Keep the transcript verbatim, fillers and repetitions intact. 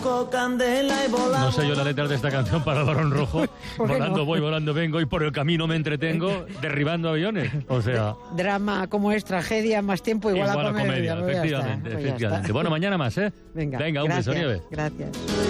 No sé yo la letra de esta canción para el Barón Rojo. Volando no? voy, volando vengo y por el camino me entretengo derribando aviones. O sea... Drama como es tragedia, más tiempo igual, igual a comedia. comedia, efectivamente, pues efectivamente. Bueno, mañana más, ¿eh? Venga, Venga un gracias, beso, Nieves. Gracias.